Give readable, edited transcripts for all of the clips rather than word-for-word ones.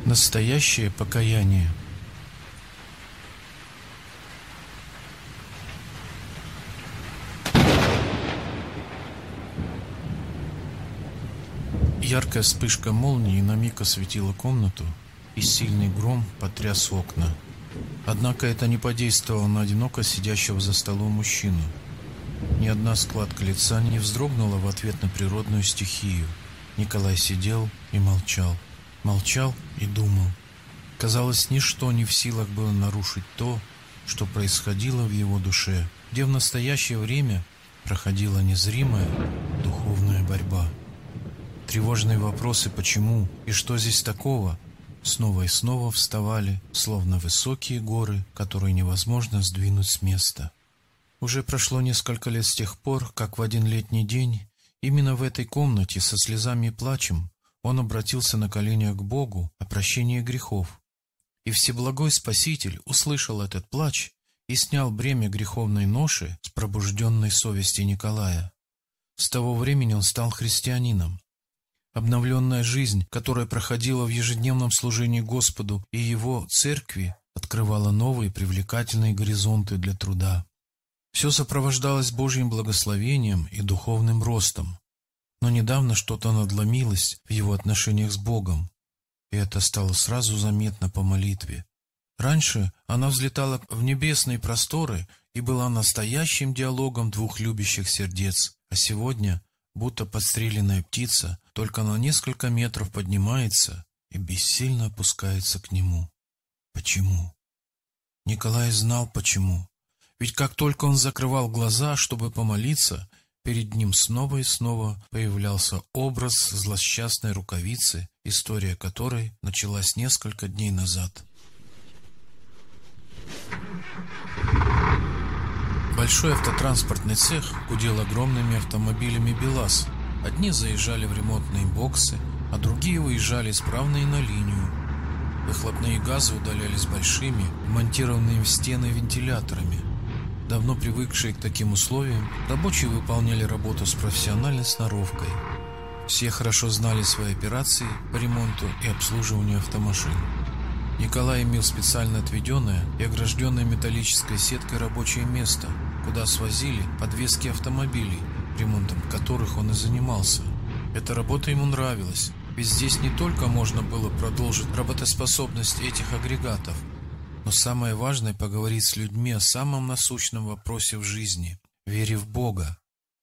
Настоящее покаяние. Яркая вспышка молнии на миг осветила комнату, и сильный гром потряс окна. Однако это не подействовало на одиноко сидящего за столом мужчину. Ни одна складка лица не вздрогнула в ответ на природную стихию. Николай сидел и молчал. Молчал и думал. Казалось, ничто не в силах было нарушить то, что происходило в его душе, где в настоящее время проходила незримая духовная борьба. Тревожные вопросы «почему» и «что здесь такого?» снова и снова вставали, словно высокие горы, которые невозможно сдвинуть с места. Уже прошло несколько лет с тех пор, как в один летний день, именно в этой комнате со слезами и плачем, он обратился на коленях к Богу о прощении грехов. И Всеблагой Спаситель услышал этот плач и снял бремя греховной ноши с пробужденной совести Николая. С того времени он стал христианином. Обновленная жизнь, которая проходила в ежедневном служении Господу и Его Церкви, открывала новые привлекательные горизонты для труда. Все сопровождалось Божьим благословением и духовным ростом. Но недавно что-то надломилось в его отношениях с Богом, и это стало сразу заметно по молитве. Раньше она взлетала в небесные просторы и была настоящим диалогом двух любящих сердец, а сегодня, будто подстреленная птица, только на несколько метров поднимается и бессильно опускается к нему. Почему? Николай знал почему. Ведь как только он закрывал глаза, чтобы помолиться, перед ним снова и снова появлялся образ злосчастной рукавицы, история которой началась несколько дней назад. Большой автотранспортный цех гудел огромными автомобилями БелАЗ. Одни заезжали в ремонтные боксы, а другие выезжали исправные на линию. Выхлопные газы удалялись большими, вмонтированными в стены вентиляторами. Давно привыкшие к таким условиям, рабочие выполняли работу с профессиональной сноровкой. Все хорошо знали свои операции по ремонту и обслуживанию автомашин. Николай имел специально отведенное и огражденное металлической сеткой рабочее место, куда свозили подвески автомобилей, ремонтом которых он и занимался. Эта работа ему нравилась, ведь здесь не только можно было продолжить работоспособность этих агрегатов, но самое важное — поговорить с людьми о самом насущном вопросе в жизни — вере в Бога.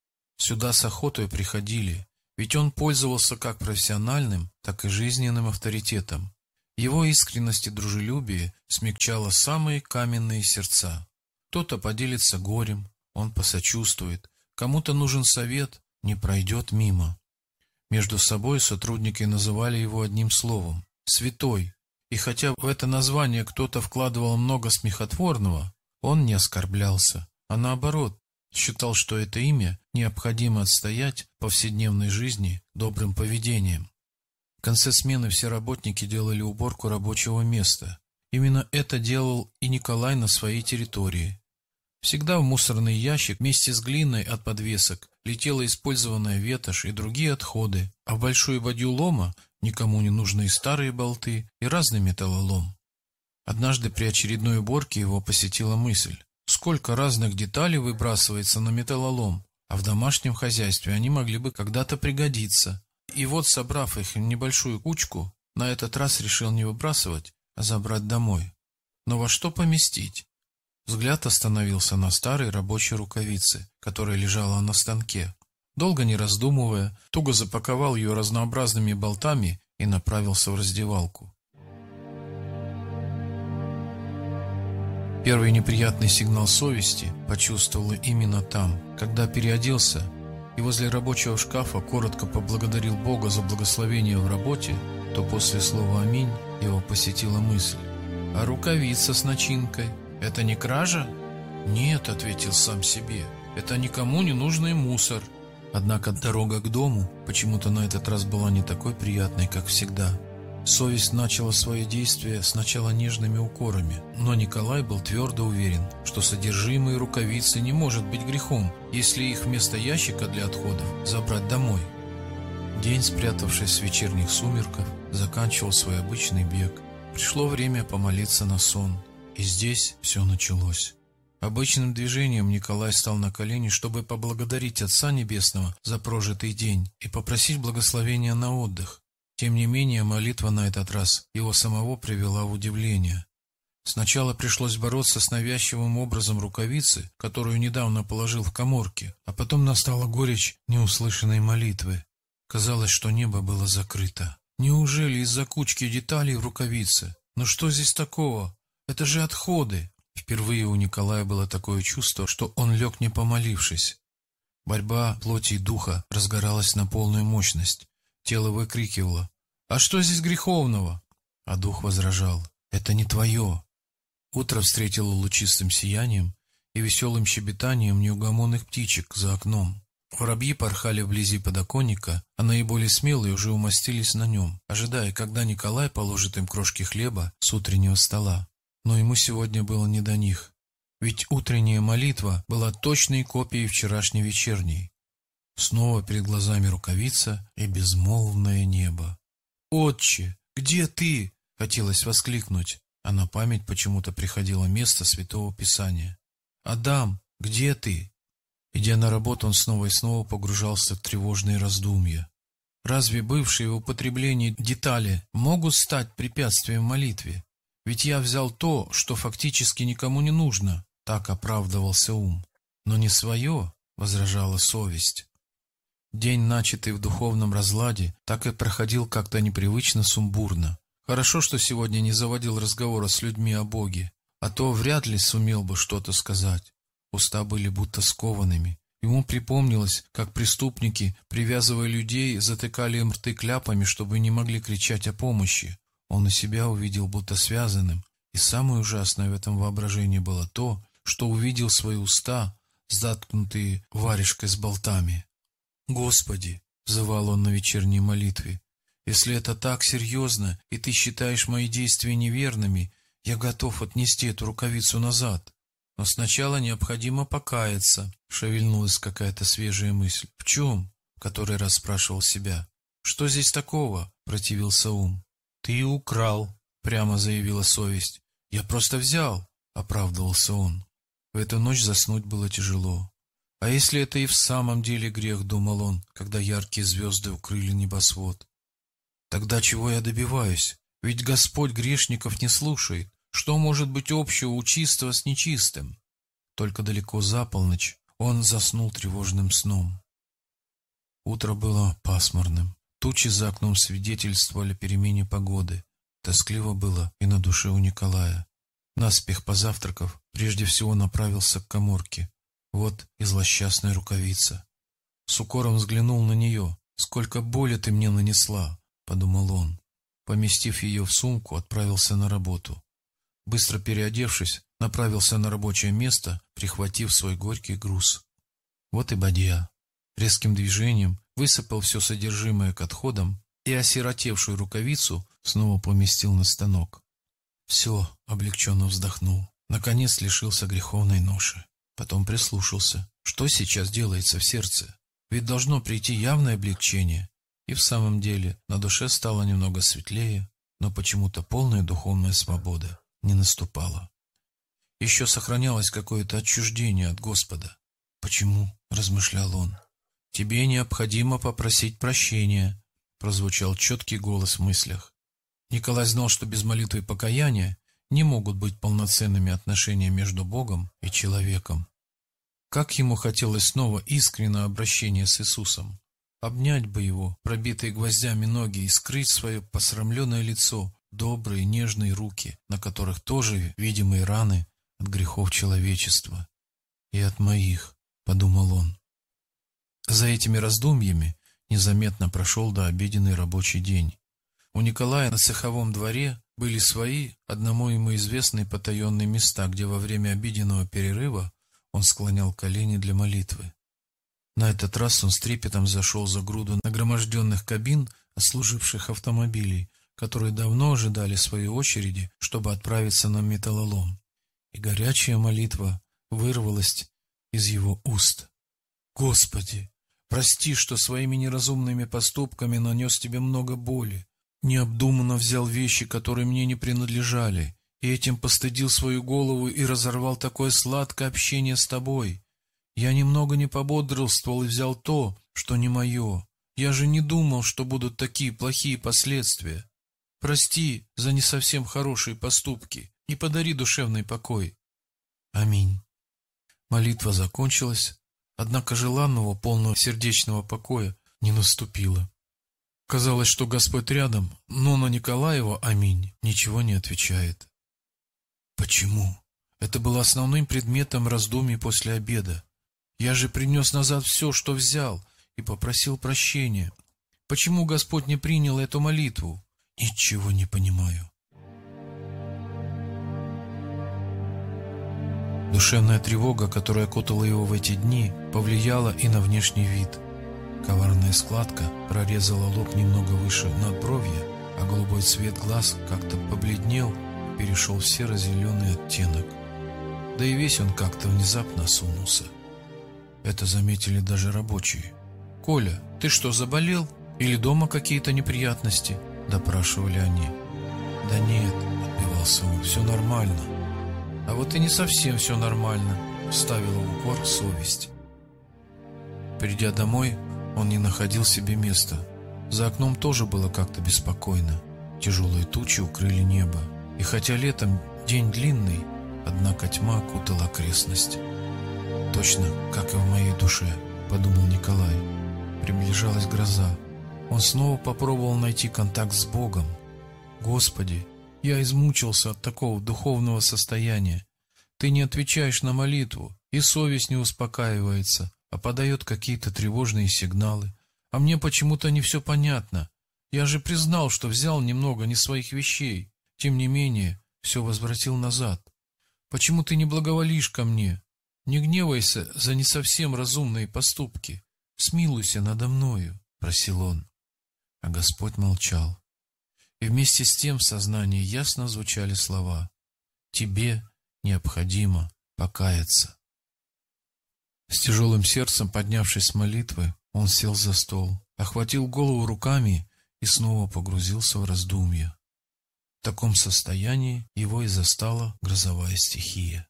Сюда с охотой приходили, ведь он пользовался как профессиональным, так и жизненным авторитетом. Его искренность и дружелюбие смягчало самые каменные сердца. Кто-то поделится горем, он посочувствует, кому-то нужен совет, не пройдет мимо. Между собой сотрудники называли его одним словом — «святой». И хотя в это название кто-то вкладывал много смехотворного, он не оскорблялся, а наоборот, считал, что это имя необходимо отстоять в повседневной жизни добрым поведением. В конце смены все работники делали уборку рабочего места. Именно это делал и Николай на своей территории. Всегда в мусорный ящик вместе с глиной от подвесок летела использованная ветошь и другие отходы, а в большую бадью лома никому не нужны и старые болты, и разный металлолом. Однажды при очередной уборке его посетила мысль: сколько разных деталей выбрасывается на металлолом, а в домашнем хозяйстве они могли бы когда-то пригодиться. И вот, собрав их в небольшую кучку, на этот раз решил не выбрасывать, а забрать домой. Но во что поместить? Взгляд остановился на старой рабочей рукавице, которая лежала на станке. Долго не раздумывая, туго запаковал ее разнообразными болтами и направился в раздевалку. Первый неприятный сигнал совести почувствовал именно там, когда переоделся и возле рабочего шкафа коротко поблагодарил Бога за благословение в работе, то после слова «Аминь» его посетила мысль: а рукавица с начинкой — это не кража? Нет, ответил сам себе, это никому не нужный мусор. Однако дорога к дому почему-то на этот раз была не такой приятной, как всегда. Совесть начала свои действия сначала нежными укорами, но Николай был твердо уверен, что содержимое рукавицы не может быть грехом, если их вместо ящика для отходов забрать домой. День, спрятавшись в вечерних сумерках, заканчивал свой обычный бег. Пришло время помолиться на сон, и здесь все началось. Обычным движением Николай стал на колени, чтобы поблагодарить Отца Небесного за прожитый день и попросить благословения на отдых. Тем не менее, молитва на этот раз его самого привела в удивление. Сначала пришлось бороться с навязчивым образом рукавицы, которую недавно положил в каморке, а потом настала горечь неуслышанной молитвы. Казалось, что небо было закрыто. Неужели из-за кучки деталей в рукавице? Ну что здесь такого? Это же отходы. Впервые у Николая было такое чувство, что он лег не помолившись. Борьба плоти и духа разгоралась на полную мощность. Тело выкрикивало: «А что здесь греховного?» А дух возражал: «Это не твое». Утро встретило лучистым сиянием и веселым щебетанием неугомонных птичек за окном. Воробьи порхали вблизи подоконника, а наиболее смелые уже умостились на нем, ожидая, когда Николай положит им крошки хлеба с утреннего стола. Но ему сегодня было не до них, ведь утренняя молитва была точной копией вчерашней вечерней. Снова перед глазами рукавица и безмолвное небо. «Отче, где ты?» — хотелось воскликнуть, а на память почему-то приходило место Святого Писания. «Адам, где ты?» Идя на работу, он снова и снова погружался в тревожные раздумья. Разве бывшие в употреблении детали могут стать препятствием молитве? Ведь я взял то, что фактически никому не нужно, так оправдывался ум. Но не свое, возражала совесть. День, начатый в духовном разладе, так и проходил как-то непривычно сумбурно. Хорошо, что сегодня не заводил разговора с людьми о Боге, а то вряд ли сумел бы что-то сказать. Уста были будто скованными. Ему припомнилось, как преступники, привязывая людей, затыкали им рты кляпами, чтобы не могли кричать о помощи. Он и себя увидел будто связанным, и самое ужасное в этом воображении было то, что увидел свои уста, заткнутые варежкой с болтами. «Господи!» — взывал он на вечерней молитве. «Если это так серьезно, и ты считаешь мои действия неверными, я готов отнести эту рукавицу назад. Но сначала необходимо покаяться», — шевельнулась какая-то свежая мысль. «В чем?» — который раз спрашивал себя. «Что здесь такого?» — противился ум. «Ты украл», — прямо заявила совесть. «Я просто взял», — оправдывался он. В эту ночь заснуть было тяжело. А если это и в самом деле грех, думал он, когда яркие звезды укрыли небосвод. Тогда чего я добиваюсь? Ведь Господь грешников не слушает. Что может быть общего у чистого с нечистым? Только далеко за полночь он заснул тревожным сном. Утро было пасмурным. Тучи за окном свидетельствовали о перемене погоды. Тоскливо было и на душе у Николая. Наспех позавтракав, прежде всего направился к каморке. Вот и злосчастная рукавица. С укором взглянул на нее. «Сколько боли ты мне нанесла!» — подумал он. Поместив ее в сумку, отправился на работу. Быстро переодевшись, направился на рабочее место, прихватив свой горький груз. Вот и бадья. Резким движением высыпал все содержимое к отходам и осиротевшую рукавицу снова поместил на станок. Все, облегченно вздохнул. Наконец лишился греховной ноши. Потом прислушался. Что сейчас делается в сердце? Ведь должно прийти явное облегчение. И в самом деле на душе стало немного светлее, но почему-то полная духовная свобода не наступала. Еще сохранялось какое-то отчуждение от Господа. «Почему?» — размышлял он. «Тебе необходимо попросить прощения», — прозвучал четкий голос в мыслях. Николай знал, что без молитвы и покаяния не могут быть полноценными отношения между Богом и человеком. Как ему хотелось снова искреннего обращения с Иисусом. Обнять бы его, пробитые гвоздями ноги, и скрыть свое посрамленное лицо, добрые нежные руки, на которых тоже видимые раны от грехов человечества. «И от моих», — подумал он. За этими раздумьями незаметно прошел дообеденный рабочий день. У Николая на цеховом дворе были свои, одному ему известные потаенные места, где во время обеденного перерыва он склонял колени для молитвы. На этот раз он с трепетом зашел за груду нагроможденных кабин отслуживших автомобилей, которые давно ожидали своей очереди, чтобы отправиться на металлолом. И горячая молитва вырвалась из его уст. «Господи, прости, что своими неразумными поступками нанес тебе много боли. необдуманно взял вещи, которые мне не принадлежали, и этим постыдил свою голову и разорвал такое сладкое общение с тобой. Я немного не пободрствовал и взял то, что не мое. Я же не думал, что будут такие плохие последствия. Прости за не совсем хорошие поступки и подари душевный покой. Аминь. Молитва закончилась, однако желанного полного сердечного покоя не наступило. Казалось, что Господь рядом, но на Николаева «Аминь» ничего не отвечает. Почему? Это было основным предметом раздумий после обеда. Я же принес назад все, что взял, и попросил прощения. Почему Господь не принял эту молитву? Ничего не понимаю. Душевная тревога, которая окутала его в эти дни, повлияла и на внешний вид. Коварная складка прорезала лоб немного выше надбровья, а голубой цвет глаз как-то побледнел, перешел в серо-зеленый оттенок. Да и весь он как-то внезапно осунулся. Это заметили даже рабочие. «Коля, ты что, заболел? Или дома какие-то неприятности?» – допрашивали они. «Да нет», – отбивался он, – «все нормально». «А вот и не совсем все нормально», – вставила в упор совесть. Придя домой, он не находил себе места. За окном тоже было как-то беспокойно. Тяжелые тучи укрыли небо. И хотя летом день длинный, однако тьма окутала окрестность. «Точно, как и в моей душе», – подумал Николай. Приближалась гроза. Он снова попробовал найти контакт с Богом. «Господи, я измучился от такого духовного состояния. Ты не отвечаешь на молитву, и совесть не успокаивается, а подает какие-то тревожные сигналы. А мне почему-то не все понятно. Я же признал, что взял немного не своих вещей. Тем не менее, все возвратил назад. Почему ты не благоволишь ко мне? Не гневайся за не совсем разумные поступки. Смилуйся надо мною», — просил он. А Господь молчал. И вместе с тем в сознании ясно звучали слова: «Тебе необходимо покаяться». С тяжелым сердцем, поднявшись с молитвы, он сел за стол, охватил голову руками и снова погрузился в раздумья. В таком состоянии его и застала грозовая стихия.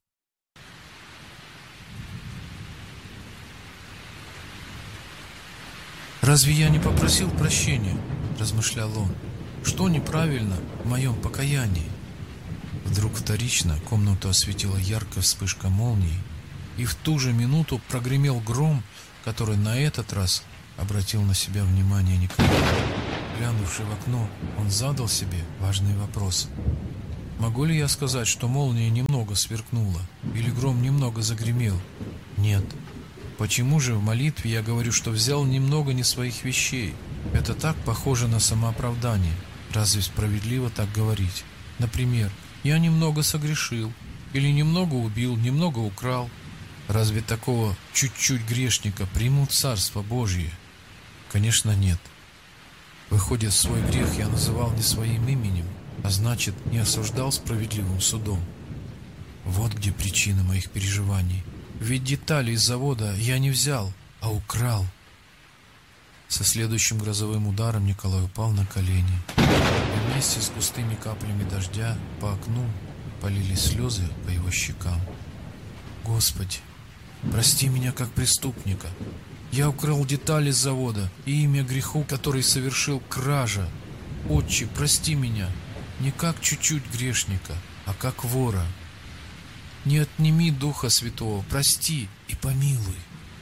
«Разве я не попросил прощения?» – размышлял он. «Что неправильно в моем покаянии?» Вдруг вторично комнату осветила яркая вспышка молнии, и в ту же минуту прогремел гром, который на этот раз обратил на себя внимание Николая. Глянувши в окно, он задал себе важный вопрос. «Могу ли я сказать, что молния немного сверкнула, или гром немного загремел?» Нет. Почему же в молитве я говорю, что взял немного не своих вещей? Это так похоже на самооправдание. Разве справедливо так говорить? Например, я немного согрешил, или немного убил, немного украл. Разве такого чуть-чуть грешника примут в Царство Божье? Конечно, нет. Выходит, свой грех я называл не своим именем, а значит, не осуждал справедливым судом. Вот где причина моих переживаний. Ведь детали из завода я не взял, а украл. Со следующим грозовым ударом Николай упал на колени. И вместе с густыми каплями дождя по окну полились слезы по его щекам. «Господи, прости меня как преступника. Я украл детали с завода и имя греху, который совершил, кража. Отче, прости меня, не как чуть-чуть грешника, а как вора. Не отними Духа Святого, прости и помилуй».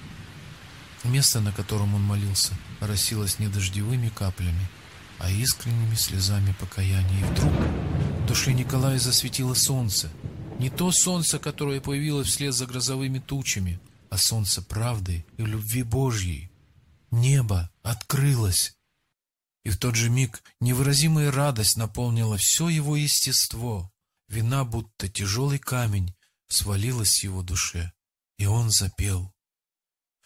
Место, на котором он молился, оросилось не дождевыми каплями, а искренними слезами покаяния. И вдруг в душе Николая засветило солнце. Не то солнце, которое появилось вслед за грозовыми тучами, а солнце правды и любви Божьей. Небо открылось. И в тот же миг невыразимая радость наполнила все его естество. Вина, будто тяжелый камень, свалилась с его душе, и он запел.